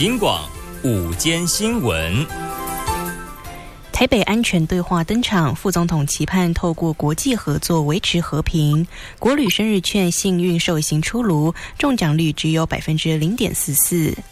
警广午间新闻。 台北安全对话登场，副总统期盼透过国际合作维持和平。国旅生日券幸运寿星出炉，中奖率只有 0.44%。